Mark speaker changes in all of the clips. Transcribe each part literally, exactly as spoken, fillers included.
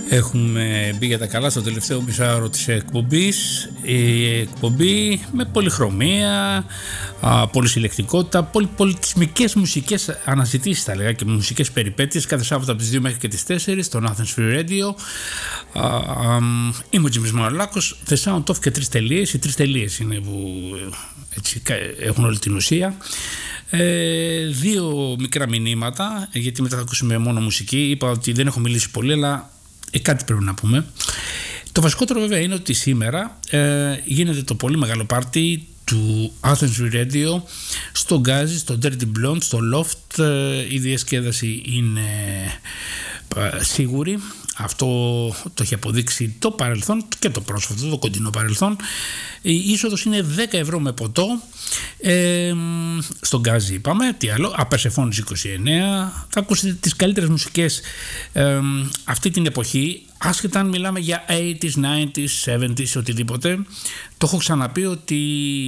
Speaker 1: Έχουμε μπει για τα καλά στο τελευταίο μισάωρο της εκπομπής. Η εκπομπή με πολυχρωμία, πολυσυλλεκτικότητα, πολυ, πολιτισμικές μουσικές αναζητήσεις θα λέγα και μουσικές περιπέτειες κάθε Σάββατο από τις δύο μέχρι και τις τέσσερις στον Athens Free Radio. Είμαι ο Τζίμις Μαρολάκος, The Sound Off και τρεις τελείες. Οι τρεις τελείες είναι που έτσι, έχουν όλη την ουσία. Ε, δύο μικρά μηνύματα, γιατί μετά θα ακούσουμε μόνο μουσική. Είπα ότι δεν έχω μιλήσει πολύ, αλλά ε, κάτι πρέπει να πούμε. Το βασικότερο βέβαια είναι ότι σήμερα ε, γίνεται το πολύ μεγάλο πάρτι του Athens Free Radio στο Γκάζι, στο Dirty Blonde, στο Loft. Ε, η διασκέδαση είναι ε, σίγουρη. Αυτό το έχει αποδείξει το παρελθόν και το πρόσφατο, το κοντινό παρελθόν. Η είσοδος είναι δέκα ευρώ με ποτό. Ε, στον Γκάζι είπαμε, τι άλλο, Απερσεφόνης είκοσι εννέα. Θα ακούσετε τις καλύτερες μουσικές ε, αυτή την εποχή, άσχετα αν μιλάμε για ογδόντα, ενενήντα, εβδομήντα, οτιδήποτε. Το έχω ξαναπεί ότι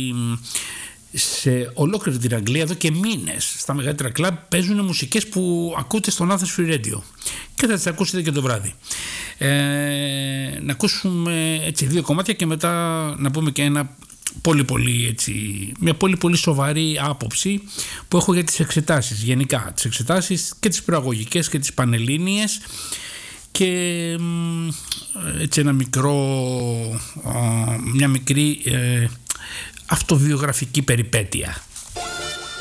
Speaker 1: σε ολόκληρη την Αγγλία εδώ και μήνες στα μεγαλύτερα κλαμπ παίζουν μουσικές που ακούτε στον Athens Free Radio και θα τις ακούσετε και το βράδυ. Ε, να ακούσουμε έτσι δύο κομμάτια και μετά να πούμε και ένα πολύ πολύ έτσι, μια πολύ πολύ σοβαρή άποψη που έχω για τις εξετάσεις γενικά, τις εξετάσεις και τις προαγωγικές και τις πανελλήνιες και έτσι ένα μικρό, μια μικρή ε, αυτοβιογραφική περιπέτεια.